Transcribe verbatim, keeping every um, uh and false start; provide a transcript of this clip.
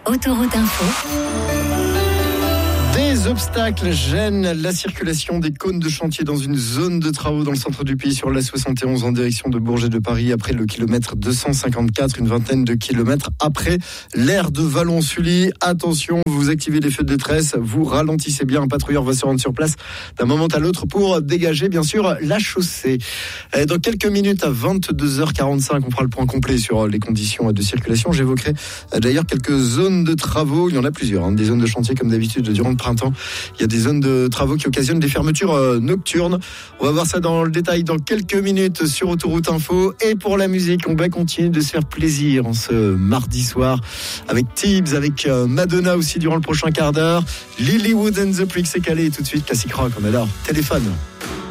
Autoroute Info. Des obstacles gênent la circulation des cônes de chantier dans une zone de travaux dans le centre du pays sur l'A soixante et onze en direction de Bourget de Paris après le kilomètre deux cent cinquante-quatre, une vingtaine de kilomètres après l'aire de Vallon-Sully. Attention, vous activez les feux de détresse, vous ralentissez bien, un patrouilleur va se rendre sur place d'un moment à l'autre pour dégager bien sûr la chaussée. Et dans quelques minutes à vingt-deux heures quarante-cinq, on fera le point complet sur les conditions de circulation. J'évoquerai d'ailleurs quelques zones de travaux, il y en a plusieurs, hein, des zones de chantier comme d'habitude durant le printemps. Il y a des zones de travaux qui occasionnent des fermetures euh, nocturnes. On va voir ça dans le détail dans quelques minutes sur Autoroute Info. Et pour la musique, on va continuer de se faire plaisir en ce mardi soir avec Tibbs, avec euh, Madonna aussi durant le prochain quart d'heure. Lilywood and the Prick, c'est calé. Et tout de suite, classique rock, on adore. Téléphone.